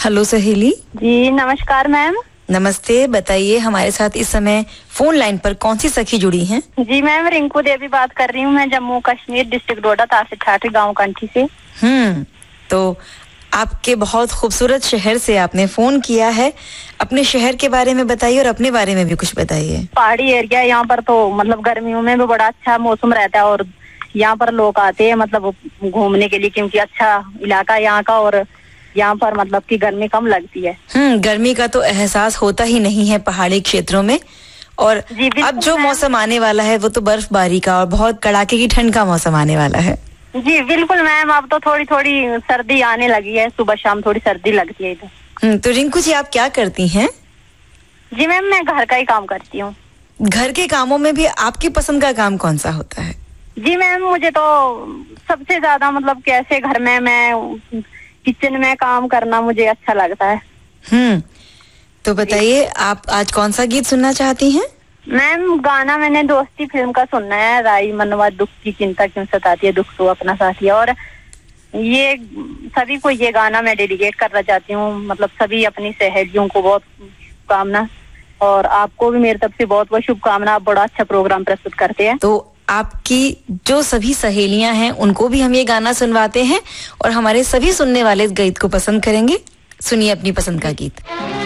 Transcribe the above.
Hello सहेली। जी नमस्कार ma'am. नमस्ते, बताइए हमारे साथ इस समय फोन लाइन पर कौन सी सखी जुड़ी हैं? जी मैम, रिंकू देवी बात कर रही हूँ। मैं जम्मू कश्मीर डिस्ट्रिक्ट डोडा तहसील ठाठी गाँव कंठी से। तो आपके बहुत खूबसूरत शहर से आपने फोन किया है। अपने शहर के बारे में बताइए और अपने बारे में भी कुछ बताइए। पहाड़ी एरिया यहाँ पर, तो मतलब गर्मियों में भी बड़ा अच्छा मौसम रहता है और यहाँ पर लोग आते हैं मतलब घूमने के लिए, क्योंकि अच्छा इलाका यहाँ का और यहाँ पर मतलब की गर्मी कम लगती है। गर्मी का तो एहसास होता ही नहीं है पहाड़ी क्षेत्रों में। और अब जो मौसम आने वाला है वो तो बर्फबारी का और बहुत कड़ाके की ठंड का मौसम आने वाला है। जी बिल्कुल मैम, अब तो थोड़ी थोड़ी सर्दी आने लगी है, सुबह शाम थोड़ी सर्दी लगती है इधर। तो रिंकू जी, आप क्या करती हैं? जी मैम, मैं घर का ही काम करती हूँ। घर के कामों में भी आपकी पसंद का काम कौन सा होता है? जी मैम, मुझे तो सबसे ज्यादा मतलब कैसे घर में मैं किचन में काम करना मुझे अच्छा लगता है। तो बताइए, आप आज कौन सा गीत सुनना चाहती हैं? मैम गाना मैंने दोस्ती फिल्म का सुनना है। राई मनवा दुख की चिंता क्यों सताती है, दुख तो अपना साथी है। और ये सभी को ये गाना मैं डेडिकेट करना चाहती हूँ, मतलब सभी अपनी सहेलियों को बहुत शुभकामना, और आपको भी मेरी तरफ से बहुत बहुत शुभकामना। आप बड़ा अच्छा प्रोग्राम प्रस्तुत करते हैं। तो आपकी जो सभी सहेलियां हैं उनको भी हम ये गाना सुनवाते हैं और हमारे सभी सुनने वाले इस गीत को पसंद करेंगे। सुनिए अपनी पसंद का गीत।